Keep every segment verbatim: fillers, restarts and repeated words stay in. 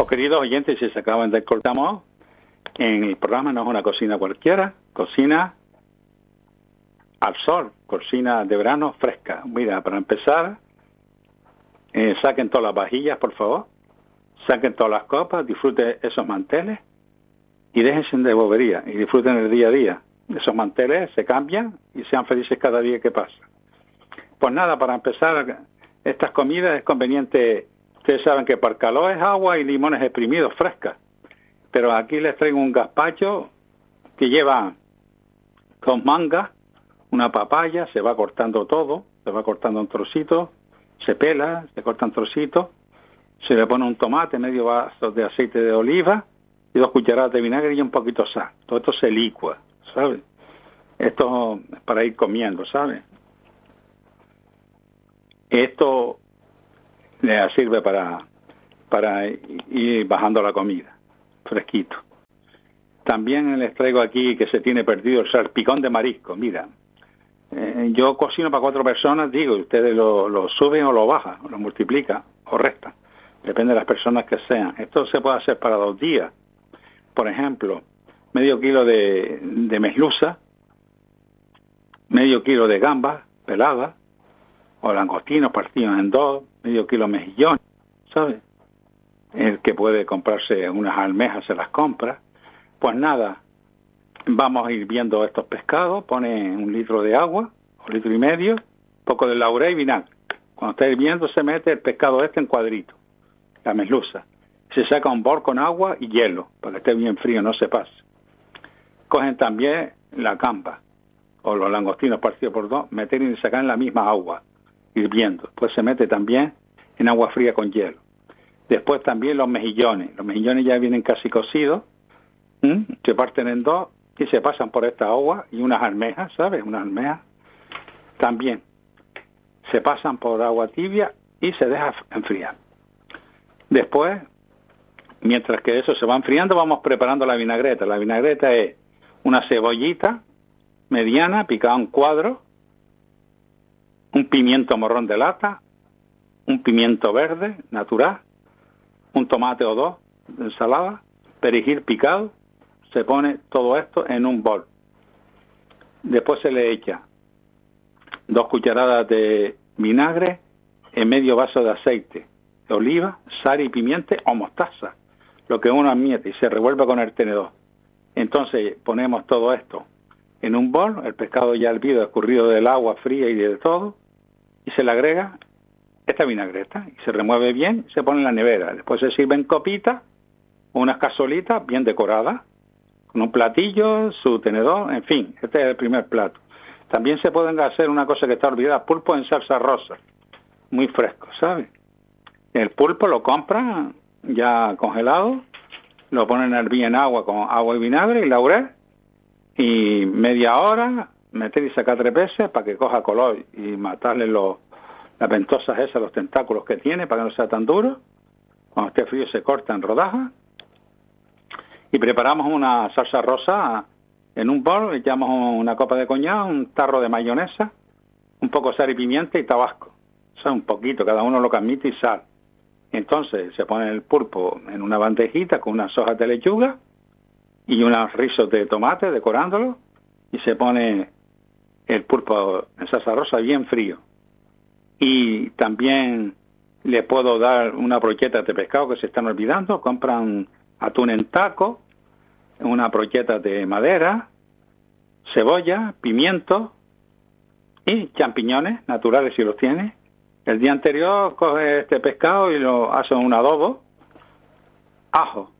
Pues queridos oyentes, si se acaban de cortamos, en el programa no es una cocina cualquiera, cocina al sol, cocina de verano fresca. Mira, para empezar, eh, saquen todas las vajillas, por favor, saquen todas las copas, disfruten esos manteles y déjense de bobería y disfruten el día a día. Esos manteles se cambian y sean felices cada día que pasa. Pues nada, para empezar, estas comidas es conveniente. Ustedes saben que para el calor es agua y limones exprimidos frescas. Pero aquí les traigo un gazpacho que lleva con mangas, una papaya, se va cortando todo, se va cortando en trocitos, se pela, se cortan trocitos, se le pone un tomate, medio vaso de aceite de oliva y dos cucharadas de vinagre y un poquito de sal. Todo esto se licua, ¿sabes? Esto es para ir comiendo, ¿sabes? Esto le sirve para, para ir bajando la comida, fresquito. También les traigo aquí que se tiene perdido el salpicón de marisco. Mira, eh, yo cocino para cuatro personas, digo, ustedes lo, lo suben o lo bajan, lo multiplican o restan, depende de las personas que sean. Esto se puede hacer para dos días. Por ejemplo, medio kilo de, de merluza, medio kilo de gambas peladas, o langostinos partidos en dos, medio kilo de mejillones, ¿sabes? El que puede comprarse unas almejas se las compra. Pues nada, vamos a ir viendo estos pescados, pone un litro de agua, un litro y medio, poco de laurel y vinagre. Cuando está hirviendo se mete el pescado este en cuadritos, la merluza. Se saca un bol con agua y hielo, para que esté bien frío, no se pase. Cogen también la gamba, o los langostinos partidos por dos, meter y sacar en la misma agua, hirviendo. Después se mete también en agua fría con hielo. Después también los mejillones. Los mejillones ya vienen casi cocidos, ¿m? Se parten en dos y se pasan por esta agua, y unas almejas, ¿sabes? Unas almejas también se pasan por agua tibia y se deja enfriar. Después, mientras que eso se va enfriando, vamos preparando la vinagreta. La vinagreta es una cebollita mediana picada en cuadros, un pimiento morrón de lata, un pimiento verde natural, un tomate o dos de ensalada, perejil picado. Se pone todo esto en un bol. Después se le echa dos cucharadas de vinagre en medio vaso de aceite de oliva, sal y pimienta o mostaza, lo que uno admite, y se revuelve con el tenedor. Entonces ponemos todo esto en un bol, el pescado ya hervido, escurrido del agua fría y de todo, y se le agrega esta vinagreta y se remueve bien, se pone en la nevera. Después se sirve en copitas, unas casolitas bien decoradas, con un platillo, su tenedor, en fin, este es el primer plato. También se pueden hacer una cosa que está olvidada, pulpo en salsa rosa, muy fresco, ¿sabes? El pulpo lo compran ya congelado, lo ponen a hervir en agua con agua y vinagre y laurel, y media hora, meter y sacar tres veces para que coja color y matarle los, las ventosas esas, los tentáculos que tiene, para que no sea tan duro. Cuando esté frío se corta en rodajas. Y preparamos una salsa rosa en un bol, echamos una copa de coñac, un tarro de mayonesa, un poco de sal y pimienta y tabasco. O sea, un poquito, cada uno lo que admite, y sal. Entonces se pone el pulpo en una bandejita con unas hojas de lechuga y unos rizos de tomate decorándolo, y se pone el pulpo en salsa rosa bien frío. Y también le puedo dar una brocheta de pescado que se están olvidando. Compran atún en taco, una brocheta de madera, cebolla, pimiento y champiñones naturales si los tiene. El día anterior coge este pescado y lo hace en un adobo, ajo,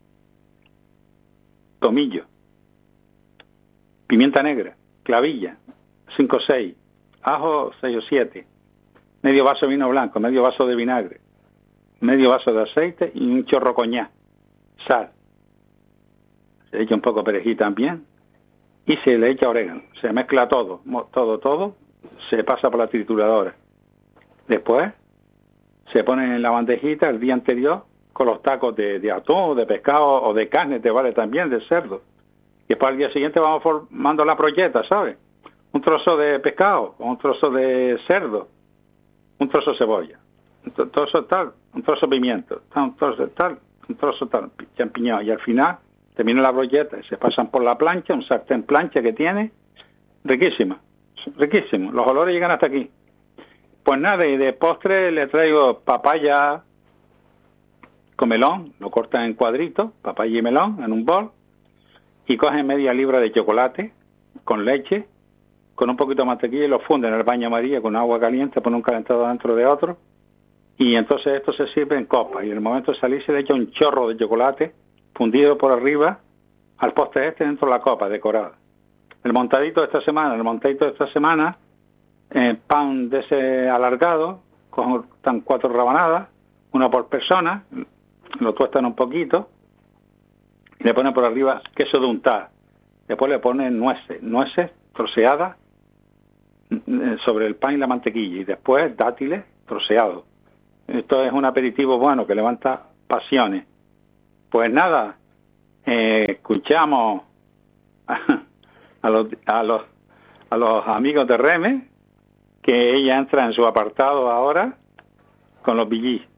tomillo, pimienta negra, clavilla, cinco o seis, ajo seis o siete, medio vaso de vino blanco, medio vaso de vinagre, medio vaso de aceite y un chorro coñac, sal. Se echa un poco de perejil también y se le echa orégano. Se mezcla todo, todo, todo, se pasa por la trituradora. Después se pone en la bandejita el día anterior con los tacos de, de atún, de pescado o de carne, te vale también, de cerdo. Y después al día siguiente vamos formando la brocheta, ¿sabes? Un trozo de pescado, un trozo de cerdo, un trozo de cebolla, un trozo de tal, un trozo de pimiento, un trozo de tal, un trozo de champiñón, y al final termina la brocheta y se pasan por la plancha, un sartén plancha que tiene, riquísima, riquísimo, los olores llegan hasta aquí. Pues nada, y de postre le traigo papaya con melón, lo cortan en cuadritos, papaya y melón en un bol, y cogen media libra de chocolate con leche, con un poquito de mantequilla, y lo funden en el baño María con agua caliente, ponen un calentador dentro de otro, y entonces esto se sirve en copas, y en el momento de salir se le echa un chorro de chocolate fundido por arriba al postre este dentro de la copa decorada. El montadito de esta semana, el montadito de esta semana, eh, pan de ese alargado, cortan cuatro rabanadas, una por persona, lo tuestan un poquito, y le ponen por arriba queso de untar. Después le ponen nueces, nueces troceadas sobre el pan y la mantequilla, y después dátiles troceados. Esto es un aperitivo bueno que levanta pasiones. Pues nada, eh, escuchamos a, a, los, a, los, a los amigos de Reme, que ella entra en su apartado ahora con los Billys.